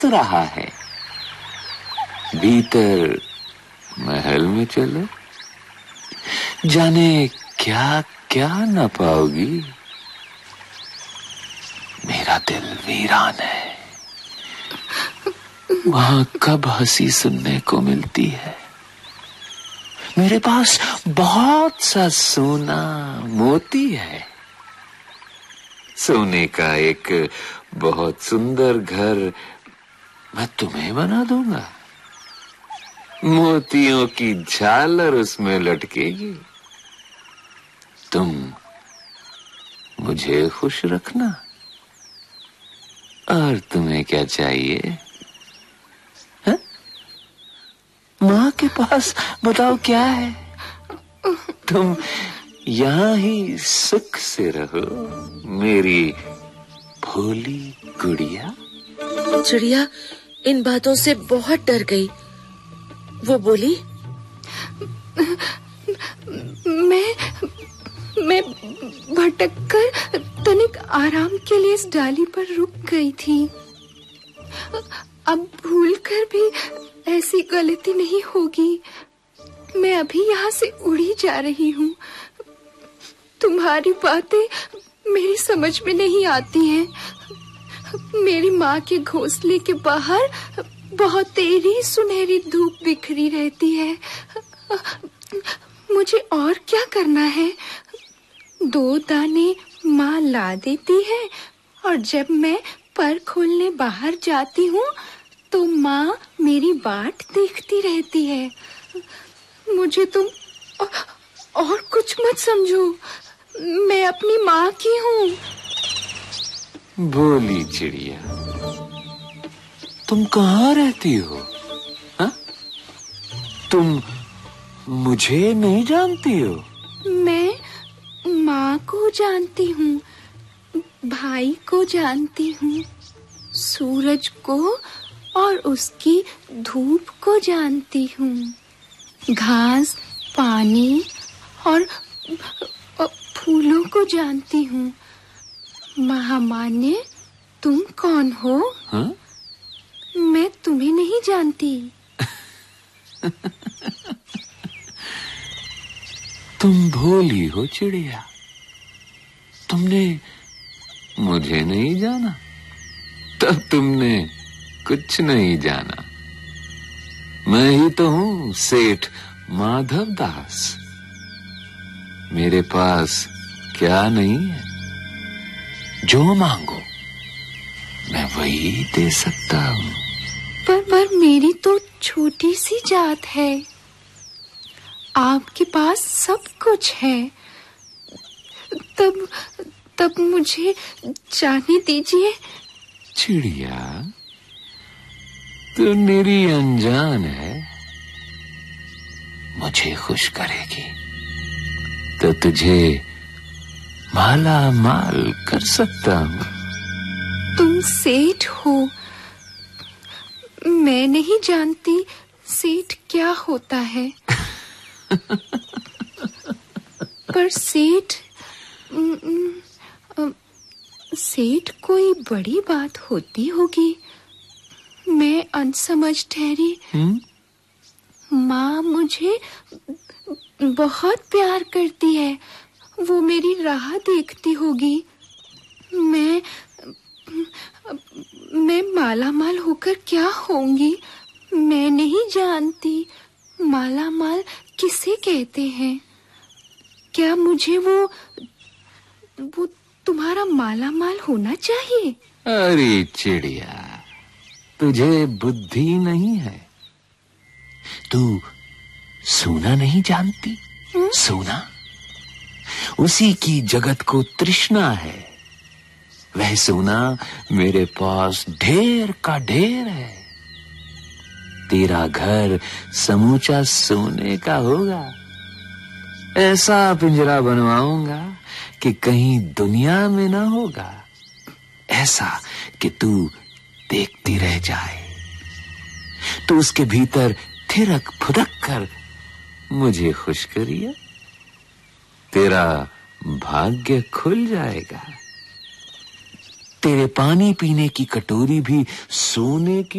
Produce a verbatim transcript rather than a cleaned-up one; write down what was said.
रहा है। भीतर महल में चलो, जाने क्या क्या न पाओगी। मेरा दिल वीरान है, वहां कब हंसी सुनने को मिलती है। मेरे पास बहुत सा सोना मोती है। सोने का एक बहुत सुंदर घर मैं तुम्हें बना दूंगा। मोतियों की झालर उसमें लटकेगी। तुम मुझे खुश रखना। और तुम्हें क्या चाहिए? हा? माँ के पास बताओ क्या है? तुम यहाँ ही सुख से रहो, मेरी भोली गुड़िया। चिड़िया इन बातों से बहुत डर गई। वो बोली, मैं मैं भटक कर तनिक आराम के लिए इस डाली पर रुक गई थी। अब भूलकर भी ऐसी गलती नहीं होगी। मैं अभी यहाँ से उड़ी जा रही हूँ। तुम्हारी बातें मेरी समझ में नहीं आती हैं। मेरी माँ के घोंसले के बाहर बहुत तेरी सुनहरी धूप बिखरी रहती है। मुझे और क्या करना है? दो दाने माँ ला देती है और जब मैं पर खोलने बाहर जाती हूँ तो माँ मेरी बाट देखती रहती है। मुझे तुम और कुछ मत समझो। मैं अपनी माँ की हूँ। भोली चिड़िया, तुम कहाँ रहती हो? हा? तुम मुझे नहीं जानती हो? मैं माँ को जानती हूँ, भाई को जानती हूँ, सूरज को और उसकी धूप को जानती हूँ, घास, पानी और फूलों को जानती हूँ। महामान्य, तुम कौन हो? हा? मैं तुम्हें नहीं जानती। तुम भोली हो चिड़िया, तुमने मुझे नहीं जाना, तब तुमने कुछ नहीं जाना। मैं ही तो हूँ सेठ माधव दास। मेरे पास क्या नहीं है, जो मांगो मैं वही दे सकता हूँ। पर पर मेरी तो छोटी सी जात है, आपके पास सब कुछ है। तब तब मुझे जाने दीजिए। चिड़िया, तू मेरी अनजान है, मुझे खुश करेगी तो तुझे माला माल कर सकता हूँ। तुम सेठ हो, मैं नहीं जानती सेठ क्या होता है। पर सेठ सेठ कोई बड़ी बात होती होगी। मैं अनसमझ ठहरी। माँ मुझे बहुत प्यार करती है, वो मेरी राह देखती होगी। मैं मैं मालामाल होकर क्या होंगी, मैं नहीं जानती। मालामाल किसे कहते हैं? क्या मुझे वो वो तुम्हारा मालामाल होना चाहिए? अरे चिड़िया, तुझे बुद्धि नहीं है। तू सोना नहीं जानती? हुँ? सोना उसी की जगत को तृष्णा है। वह सोना मेरे पास ढेर का ढेर है। तेरा घर समूचा सोने का होगा। ऐसा पिंजरा बनवाऊंगा कि कहीं दुनिया में ना होगा। ऐसा कि तू देखती रह जाए। तू उसके भीतर थिरक फुदक कर मुझे खुश करिए, तेरा भाग्य खुल जाएगा। तेरे पानी पीने की कटोरी भी सोने की